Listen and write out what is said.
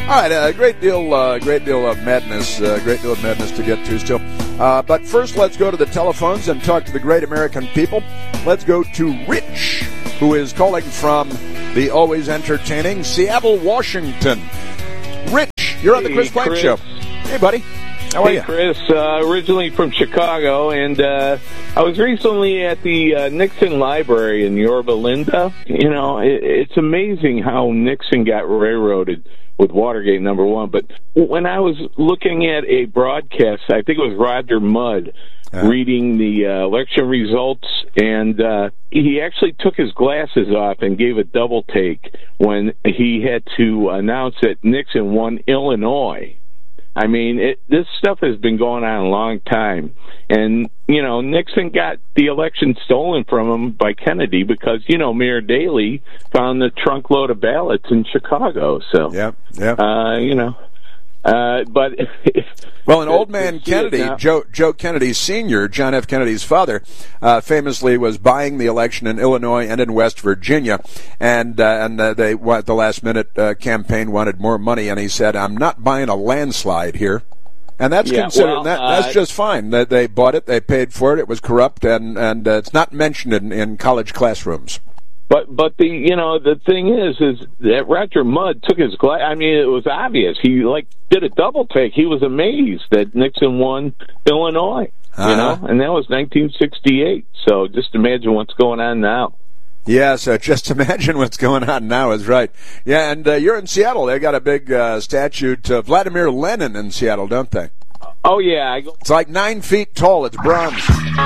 right, great deal of madness to get to still. But first, let's go to the telephones and talk to the great American people. Let's go to Rich, who is calling from the always entertaining Seattle, Washington. Rich, you're on the Chris Plank Show. Hey, buddy. How are you? Hey, Chris. Originally from Chicago, and I was recently at the Nixon Library in Yorba Linda. You know, it's amazing how Nixon got railroaded with Watergate, number one. But when I was looking at a broadcast, I think it was Roger Mudd reading the election results, and he actually took his glasses off and gave a double take when he had to announce that Nixon won Illinois. I mean, this stuff has been going on a long time. And, you know, Nixon got the election stolen from him by Kennedy because, you know, Mayor Daley found the trunk load of ballots in Chicago. So, you know. But well, an old man Kennedy, Joe Kennedy Sr., John F. Kennedy's father, famously was buying the election in Illinois and in West Virginia, and they at the last minute campaign wanted more money, and he said, "I'm not buying a landslide here." And that's considered that's just fine. They bought it, they paid for it. It was corrupt, and it's not mentioned in college classrooms. But the thing is that Roger Mudd took his glass. I mean, it was obvious. He did a double take. He was amazed that Nixon won Illinois. You know, and that was 1968. So just imagine what's going on now. Yeah, so just imagine what's going on now is right. Yeah, and you're in Seattle. They got a big statue to Vladimir Lenin in Seattle, don't they? Oh, yeah. It's like 9 feet tall. It's bronze.